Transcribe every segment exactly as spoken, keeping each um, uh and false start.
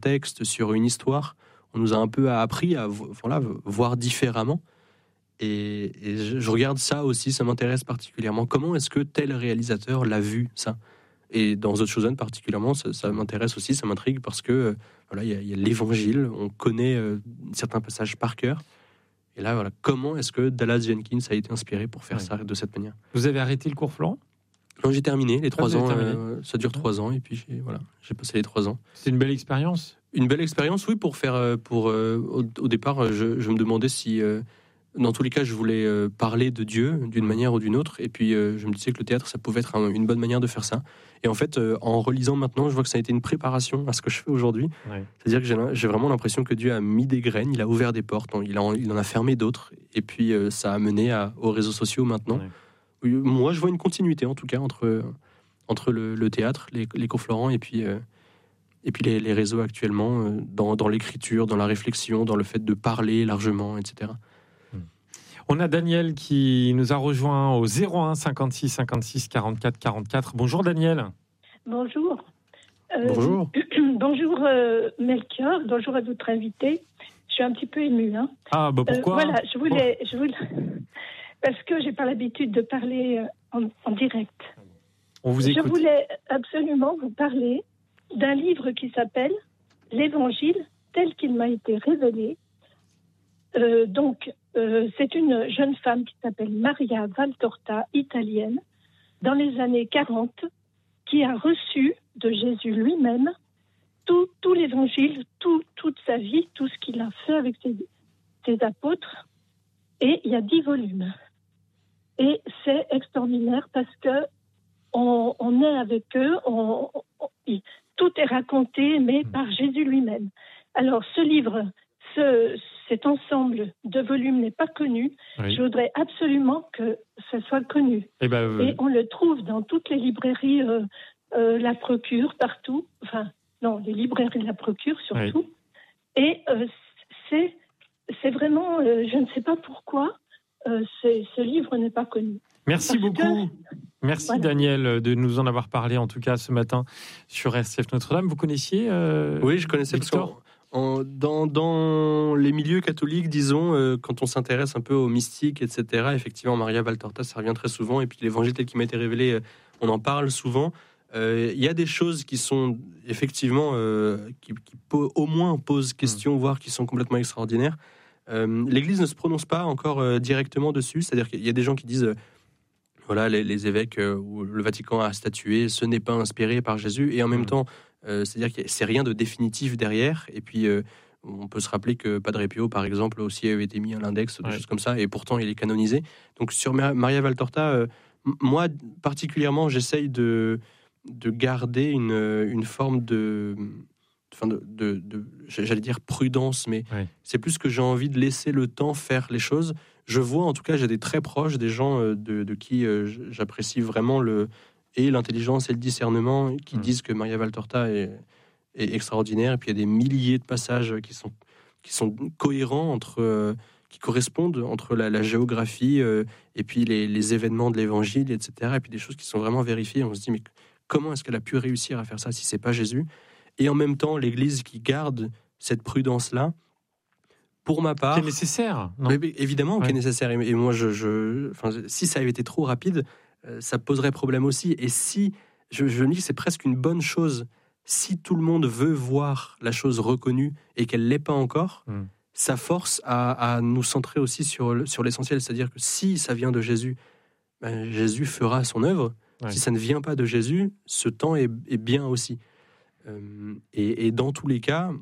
texte, sur une histoire. On nous a un peu appris à voilà, voir différemment. Et, et je, je regarde ça aussi, ça m'intéresse particulièrement. Comment est-ce que tel réalisateur l'a vu, ça ? Et dans The Chosen particulièrement, ça, ça m'intéresse aussi, ça m'intrigue parce que euh, voilà, il y, y a l'Évangile, on connaît euh, certains passages par cœur. Et là, voilà, comment est-ce que Dallas Jenkins a été inspiré pour faire ouais. ça de cette manière ? Vous avez arrêté le cours Florent ? Non, j'ai terminé les trois ah, ans. Euh, ça dure trois ans et puis j'ai, voilà, j'ai passé les trois ans. C'est une belle expérience. Une belle expérience, oui, pour faire. Pour euh, au, au départ, je, je me demandais si, euh, dans tous les cas, je voulais euh, parler de Dieu d'une manière ou d'une autre. Et puis, euh, je me disais que le théâtre, ça pouvait être un, une bonne manière de faire ça. Et en fait, euh, en relisant maintenant, je vois que ça a été une préparation à ce que je fais aujourd'hui. Ouais. C'est-à-dire que j'ai, j'ai vraiment l'impression que Dieu a mis des graines, il a ouvert des portes, il, a, il en a fermé d'autres. Et puis, euh, ça a mené à, aux réseaux sociaux maintenant. Ouais. Moi, je vois une continuité, en tout cas, entre, entre le, le théâtre, les, les cours Florent, et puis, euh, et puis les, les réseaux actuellement, euh, dans, dans l'écriture, dans la réflexion, dans le fait de parler largement, et cetera. On a Daniel qui nous a rejoint au zéro un cinquante-six cinquante-six quarante-quatre quarante-quatre. Bonjour Daniel. Bonjour. Euh, bonjour. Bonjour euh, Melchior, bonjour à votre invité. Je suis un petit peu émue. Hein. Ah bah pourquoi euh, Voilà, je voulais, je voulais... Parce que j'ai pas l'habitude de parler en, en direct. On vous écoute. Je voulais absolument vous parler d'un livre qui s'appelle « L'Évangile tel qu'il m'a été révélé ». Euh, donc, euh, c'est une jeune femme qui s'appelle Maria Valtorta, italienne, dans les années quarante, qui a reçu de Jésus lui-même tout, tout l'évangile, tout, toute sa vie, tout ce qu'il a fait avec ses, ses apôtres. Et il y a dix volumes. Et c'est extraordinaire parce que on, on est avec eux, on, on, tout est raconté, mais par Jésus lui-même. Alors, ce livre, ce, cet ensemble de volumes n'est pas connu. Oui. Je voudrais absolument que ce soit connu. Et, ben, euh... Et on le trouve dans toutes les librairies, euh, euh, la Procure, partout. Enfin, non, les librairies de la Procure, surtout. Oui. Et euh, c'est, c'est vraiment, euh, je ne sais pas pourquoi, euh, c'est, ce livre n'est pas connu. Merci Parce beaucoup. Que... Merci voilà. Daniel de nous en avoir parlé, en tout cas, ce matin, sur R C F Notre-Dame. Vous connaissiez euh, Oui, je connaissais Victor. En, dans, dans les milieux catholiques, disons, euh, quand on s'intéresse un peu aux mystiques, et cetera, effectivement, Maria Valtorta, ça revient très souvent. Et puis l'évangile tel qu'il m'a été révélé, euh, on en parle souvent. Il euh, y a des choses qui sont effectivement, euh, qui, qui po- au moins posent question, mmh. voire qui sont complètement extraordinaires. Euh, L'Église ne se prononce pas encore euh, directement dessus. C'est-à-dire qu'il y a des gens qui disent, euh, voilà, les, les évêques euh, ou le Vatican a statué, ce n'est pas inspiré par Jésus. Et en même mmh. temps, Euh, c'est-à-dire que c'est rien de définitif derrière. Et puis, euh, on peut se rappeler que Padre Pio, par exemple, aussi avait été mis à l'index, des ouais. choses comme ça, et pourtant il est canonisé. Donc sur Maria Valtorta, euh, moi particulièrement, j'essaye de, de garder une, une forme de, enfin de, de, de, j'allais dire prudence, mais ouais. c'est plus que j'ai envie de laisser le temps faire les choses. Je vois, en tout cas, j'ai des très proches, des gens de, de qui euh, j'apprécie vraiment le... et l'intelligence et le discernement qui mmh. disent que Maria Valtorta est, est extraordinaire. Et puis il y a des milliers de passages qui sont, qui sont cohérents, entre, euh, qui correspondent entre la, la géographie euh, et puis les, les événements de l'Évangile, et cetera. Et puis des choses qui sont vraiment vérifiées. On se dit, mais comment est-ce qu'elle a pu réussir à faire ça si c'est pas Jésus ? Et en même temps, l'Église qui garde cette prudence-là, pour ma part... Qui est nécessaire, non ? Mais, évidemment ouais. qui est nécessaire. Et, et moi, je, je, enfin, si ça avait été trop rapide... ça poserait problème aussi. Et si, je, je me dis que c'est presque une bonne chose, si tout le monde veut voir la chose reconnue et qu'elle ne l'est pas encore, mm. ça force à, à nous centrer aussi sur, sur l'essentiel. C'est-à-dire que si ça vient de Jésus, ben Jésus fera son œuvre. Ouais. Si ça ne vient pas de Jésus, ce temps est, est bien aussi. Euh, et, et dans tous les cas,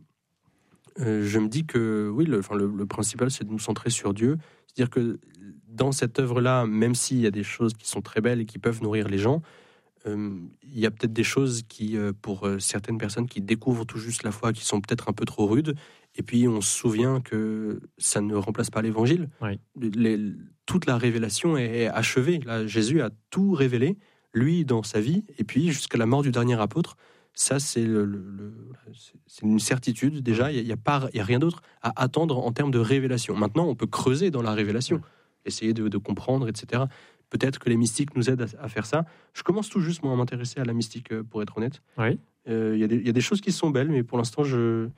euh, je me dis que oui, le, enfin, le, le principal, c'est de nous centrer sur Dieu. C'est-à-dire que dans cette œuvre-là, même s'il y a des choses qui sont très belles et qui peuvent nourrir les gens, euh, il y a peut-être des choses qui, euh, pour euh, certaines personnes qui découvrent tout juste la foi, qui sont peut-être un peu trop rudes. Et puis, on se souvient que ça ne remplace pas l'Évangile. Oui. Les, toute la révélation est, est achevée. Là, Jésus a tout révélé, lui, dans sa vie, et puis jusqu'à la mort du dernier apôtre. Ça, c'est, le, le, le, c'est une certitude. Déjà, il n'y a, a, a rien d'autre à attendre en termes de révélation. Maintenant, on peut creuser dans la révélation. Oui. Essayer de, de comprendre, et cetera. Peut-être que les mystiques nous aident à, à faire ça. Je commence tout juste, moi, à m'intéresser à la mystique, pour être honnête. Oui. Il euh, y, y a des choses qui sont belles, mais pour l'instant, je